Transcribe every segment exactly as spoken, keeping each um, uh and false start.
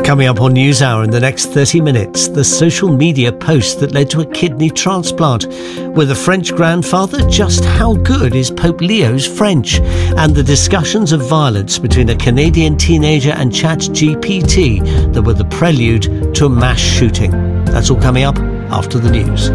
Coming up on NewsHour in the next thirty minutes, the social media post that led to a kidney transplant. With a French grandfather, just how good is Pope Leo's French? And the discussions of violence between a Canadian teenager and ChatGPT that were the prelude to a mass shooting. That's all coming up after the news.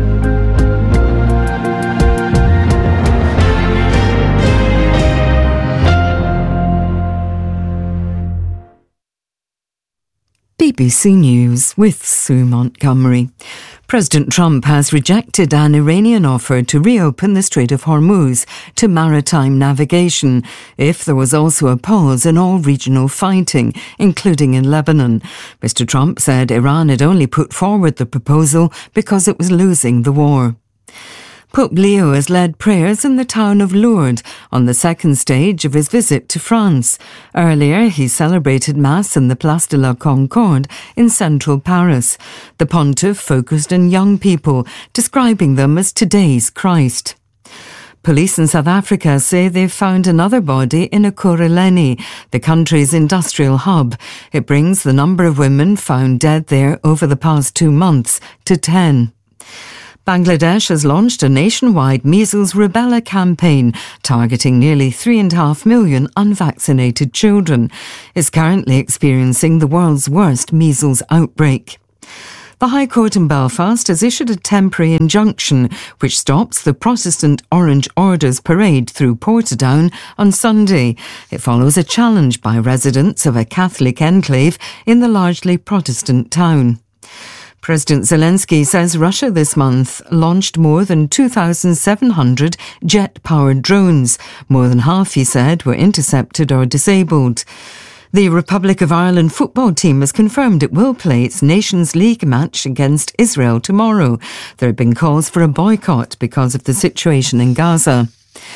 B B C News with Sue Montgomery. President Trump has rejected an Iranian offer to reopen the Strait of Hormuz to maritime navigation if there was also a pause in all regional fighting, including in Lebanon. Mister Trump said Iran had only put forward the proposal because it was losing the war. Pope Leo has led prayers in the town of Lourdes on the second stage of his visit to France. Earlier, he celebrated Mass in the Place de la Concorde in central Paris. The pontiff focused on young people, describing them as today's Christ. Police in South Africa say they've found another body in Ekurhuleni, the country's industrial hub. It brings the number of women found dead there over the past two months to ten. Bangladesh has launched a nationwide measles rubella campaign targeting nearly three and a half million unvaccinated children. It's currently experiencing the world's worst measles outbreak. The High Court in Belfast has issued a temporary injunction which stops the Protestant Orange Orders parade through Portadown on Sunday. It follows a challenge by residents of a Catholic enclave in the largely Protestant town. President Zelensky says Russia this month launched more than two thousand seven hundred jet-powered drones. More than half, he said, were intercepted or disabled. The Republic of Ireland football team has confirmed it will play its Nations League match against Israel tomorrow. There have been calls for a boycott because of the situation in Gaza.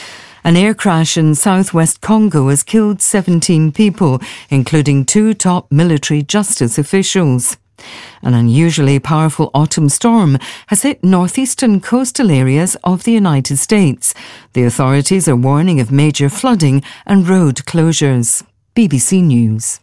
An air crash in southwest Congo has killed seventeen people, including two top military justice officials. An unusually powerful autumn storm has hit northeastern coastal areas of the United States. The authorities are warning of major flooding and road closures. B B C News.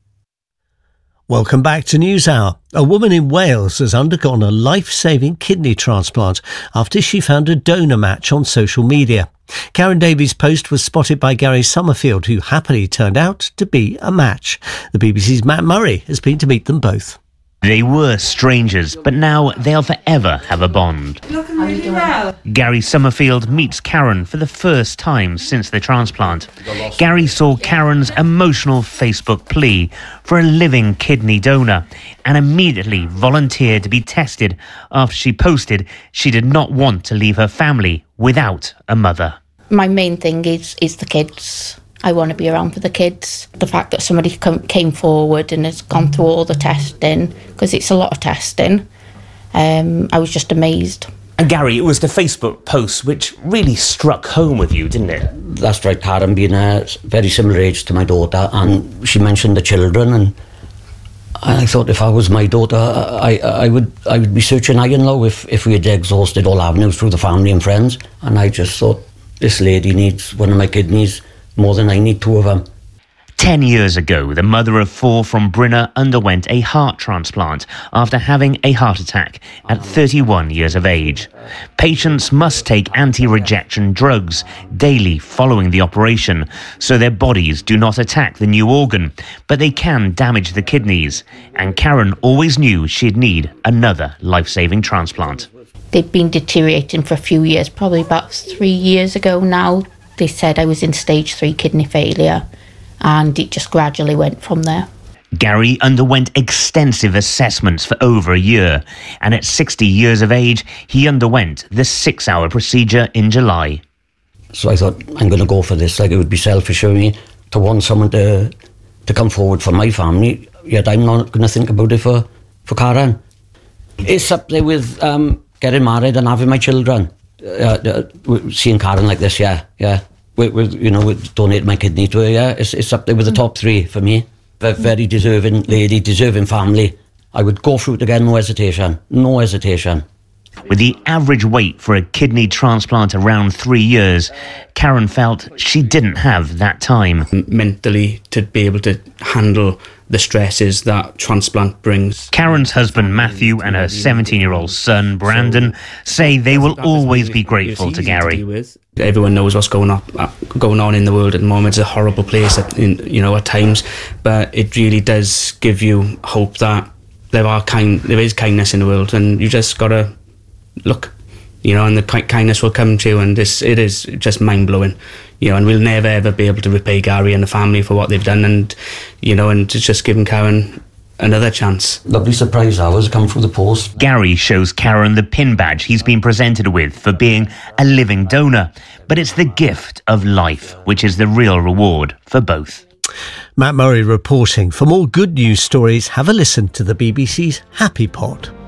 Welcome back to NewsHour. A woman in Wales has undergone a life-saving kidney transplant after she found a donor match on social media. Karen Davies' post was spotted by Gary Summerfield, who happily turned out to be a match. The B B C's Matt Murray has been to meet them both. They were strangers, but now they'll forever have a bond. Looking really well. Gary Summerfield meets Karen for the first time since the transplant. Gary saw Karen's emotional Facebook plea for a living kidney donor and immediately volunteered to be tested after she posted she did not want to leave her family without a mother. My main thing is, is the kids. I want to be around for the kids. The fact that somebody come, came forward and has gone through all the testing, because it's a lot of testing, um, I was just amazed. And Gary, it was the Facebook post which really struck home with you, didn't it? That's right, Karen being a very similar age to my daughter, and she mentioned the children, and I thought if I was my daughter, I, I would I would be searching high and low if, if we had exhausted all avenues through the family and friends. And I just thought, this lady needs one of my kidneys more than I need two of them. Ten years ago, the mother of four from Brinner underwent a heart transplant after having a heart attack at thirty-one years of age. Patients must take anti-rejection drugs daily following the operation, so their bodies do not attack the new organ, but they can damage the kidneys. And Karen always knew she'd need another life-saving transplant. They've been deteriorating for a few years, probably about three years ago now. They said I was in stage three kidney failure, and it just gradually went from there. Gary underwent extensive assessments for over a year, and at sixty years of age, he underwent the six-hour procedure in July. So I thought, I'm going to go for this. Like, it would be selfish of me to want someone to to come forward for my family, yet I'm not going to think about it for, for Karen. It's up there with um, getting married and having my children. Uh, uh, seeing Karen like this, yeah, yeah. With, with, you know, with donate my kidney to her, yeah. It's, it's up there with the top three for me. A very deserving lady, deserving family. I would go through it again, no hesitation, no hesitation. With the average wait for a kidney transplant around three years, Karen felt she didn't have that time. Mentally, to be able to handle the stresses that transplant brings. Karen's husband Matthew and her seventeen-year-old son Brandon say they will always be grateful to Gary. Everyone knows what's going on going on in the world at the moment. It's a horrible place, at, in, you know, at times, but it really does give you hope that there are kind, there is kindness in the world, and you just gotta look, you know, and the kindness will come to you, and this, it is just mind-blowing, you know, and we'll never ever be able to repay Gary and the family for what they've done, and, you know, and it's just giving Karen another chance. Lovely surprise hours come through the post. Gary shows Karen the pin badge he's been presented with for being a living donor, but it's the gift of life which is the real reward for both. Matt Murray reporting. For more good news stories, have a listen to the B B C's Happy Pod.